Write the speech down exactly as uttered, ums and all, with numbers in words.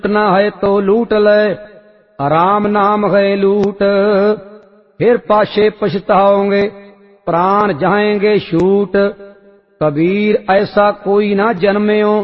न है तो लूट ले, राम नाम है लूट। फिर पाछे पछताओगे, प्राण जाएंगे छूट। कबीर ऐसा कोई ना जन्म्यो,